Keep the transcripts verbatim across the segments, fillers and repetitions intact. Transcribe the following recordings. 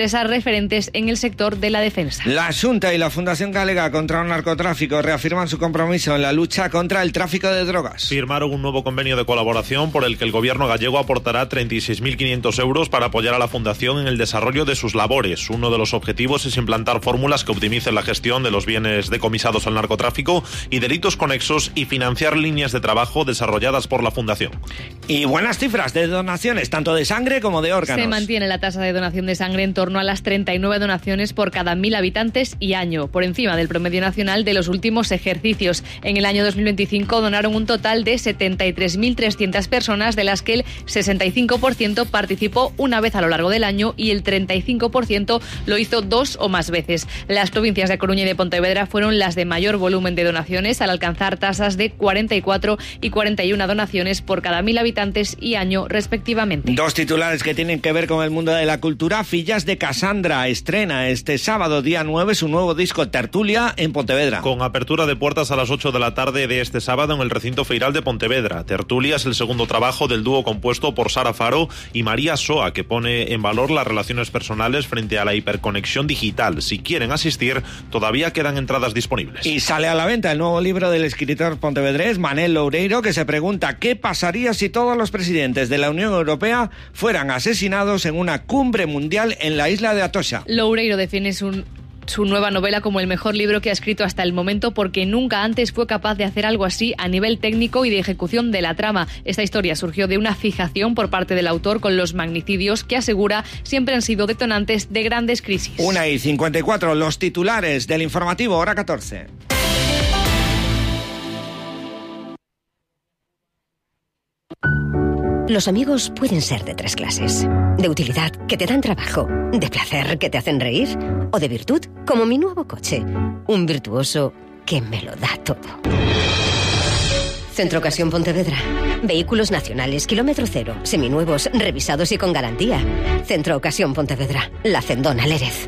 empresas referentes en el sector de la defensa. La Xunta y la Fundación Galega contra el Narcotráfico reafirman su compromiso en la lucha contra el tráfico de drogas. Firmaron un nuevo convenio de colaboración por el que el gobierno gallego aportará treinta y seis mil quinientos euros para apoyar a la Fundación en el desarrollo de sus labores. Uno de los objetivos es implantar fórmulas que optimicen la gestión de los bienes decomisados al narcotráfico y delitos conexos y financiar líneas de trabajo desarrolladas por la Fundación. Y buenas cifras de donaciones, tanto de sangre como de órganos. Se mantiene la tasa de donación de sangre en torno a las treinta y nueve donaciones por cada mil habitantes y año, por encima del promedio nacional de los últimos ejercicios. En el año dos mil veinticinco donaron un total de setenta y tres mil trescientas personas, de las que el sesenta y cinco por ciento participó una vez a lo largo del año y el treinta y cinco por ciento lo hizo dos o más veces. Las provincias de Coruña y de Pontevedra fueron las de mayor volumen de donaciones, al alcanzar tasas de cuarenta y cuatro y cuarenta y una donaciones por cada mil habitantes y año, respectivamente. Dos titulares que tienen que ver con el mundo de la cultura. Fillas de Cassandra estrena este sábado, día nueve, su nuevo disco Tertulia en Pontevedra. Con apertura de puertas a las ocho de la tarde de este sábado en el recinto feiral de Pontevedra. Tertulia es el segundo trabajo del dúo compuesto por Sara Faro y María Soa, que pone en valor las relaciones personales frente a la hiperconexión digital. Si quieren asistir, todavía quedan entradas disponibles. Y sale a la venta el nuevo libro del escritor pontevedrés Manel Loureiro, que se pregunta qué pasaría si todos los presidentes de la Unión Europea fueran asesinados en una cumbre mundial en la isla de Atocha. Loureiro define su, su nueva novela como el mejor libro que ha escrito hasta el momento, porque nunca antes fue capaz de hacer algo así a nivel técnico y de ejecución de la trama. Esta historia surgió de una fijación por parte del autor con los magnicidios, que asegura siempre han sido detonantes de grandes crisis. Una y cincuenta y cuatro, los titulares del informativo, hora catorce. Los amigos pueden ser de tres clases. De utilidad, que te dan trabajo. De placer, que te hacen reír. O de virtud, como mi nuevo coche. Un virtuoso que me lo da todo. Centro Ocasión Pontevedra. Vehículos nacionales, kilómetro cero, seminuevos, revisados y con garantía. Centro Ocasión Pontevedra. La Cendona Lérez.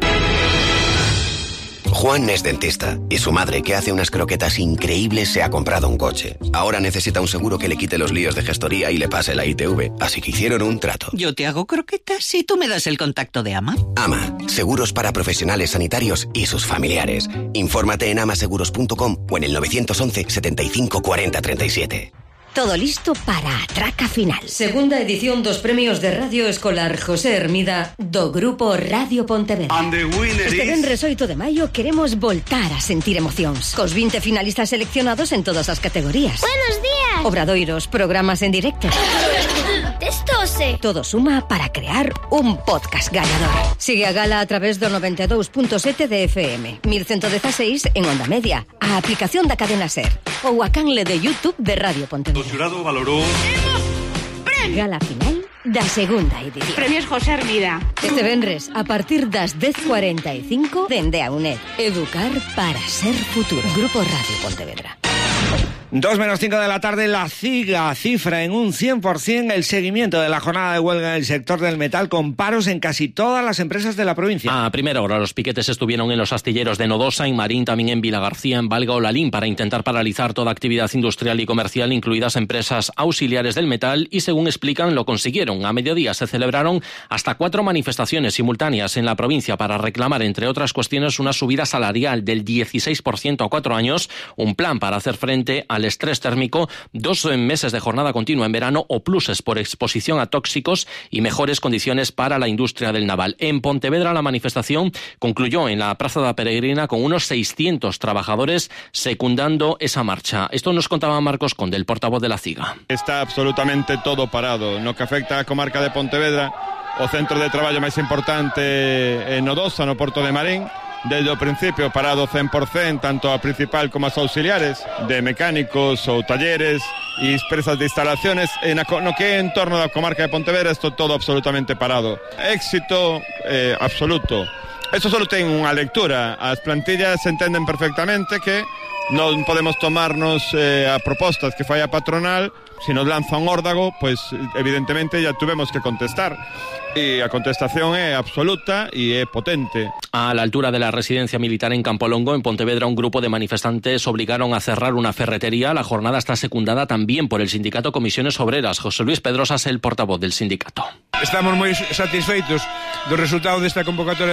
Juan es dentista y su madre, que hace unas croquetas increíbles, se ha comprado un coche. Ahora necesita un seguro que le quite los líos de gestoría y le pase la I T V, así que hicieron un trato. Yo te hago croquetas y tú me das el contacto de Ama. Ama, seguros para profesionales sanitarios y sus familiares. Infórmate en amaseguros punto com o en el nueve once, setenta y cinco, cuarenta, treinta y siete. Todo listo para Atraca Final. Segunda edición dos premios de Radio Escolar José Hermida do Grupo Radio Pontevedra. Este venres oito de maio queremos voltar a sentir emocións. Cos vinte finalistas seleccionados en todas as categorías. Buenos días. Obradoiros, programas en directo. Testose. Todo suma para crear un podcast gañador. Sigue a gala a través do noventa e dous punto sete de F M, mil ciento dieciséis en onda media, a aplicación da cadena SER ou a canle de YouTube de Radio Pontevedra. O xurado valorou Gala final da segunda edición. Premios José Hermida. Este venres, a partir das dez cuarenta e cinco, dende a UNED. Educar para ser futuro. Grupo Radio Pontevedra. Dos menos cinco de la tarde, la CIGA cifra en un cien por ciento el seguimiento de la jornada de huelga en el sector del metal, con paros en casi todas las empresas de la provincia. A primera hora los piquetes estuvieron en los astilleros de Nodosa, en Marín, también en Vilagarcía, en Valga o Lalín, para intentar paralizar toda actividad industrial y comercial, incluidas empresas auxiliares del metal, y según explican lo consiguieron. A mediodía se celebraron hasta cuatro manifestaciones simultáneas en la provincia para reclamar, entre otras cuestiones, una subida salarial del dieciséis por ciento a cuatro años, un plan para hacer frente al estrés térmico, dos meses de jornada continua en verano o pluses por exposición a tóxicos y mejores condiciones para la industria del naval. En Pontevedra la manifestación concluyó en la Praza da Peregrina con unos seiscientos trabajadores secundando esa marcha. Esto nos contaba Marcos Conde, el portavoz de la CIGA. Está absolutamente todo parado, no que afecta a comarca de Pontevedra, o centro de traballo máis importante en Nodosa, no Porto de Marín. Desde o principio parado cen por ciento, tanto a principal como as auxiliares, de mecánicos ou talleres e empresas de instalaciones, en no que é en torno da comarca de Pontevedra, isto todo absolutamente parado. Éxito eh, absoluto. Eso solo ten unha lectura. As plantillas entenden perfectamente que non podemos tomarnos eh, a propostas que fai a patronal. Se nos lanza un órdago, pues evidentemente ya tuvemos que contestar. Y a contestación é absoluta e é potente. A la altura de la residencia militar en Campolongo, en Pontevedra, un grupo de manifestantes obligaron a cerrar una ferretería. La jornada está secundada también por el sindicato Comisiones Obreras. José Luis Pedrosas, el portavoz del sindicato. Estamos moi satisfeitos do resultado desta convocatoria